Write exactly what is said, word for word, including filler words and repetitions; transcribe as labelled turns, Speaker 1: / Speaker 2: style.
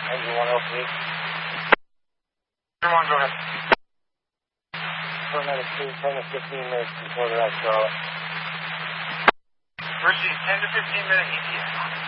Speaker 1: Engine one oh three.
Speaker 2: Come on, go ahead.
Speaker 1: For another two, ten to fifteen minutes before the right, Charlotte.
Speaker 2: Mercy, ten to fifteen minute E T A.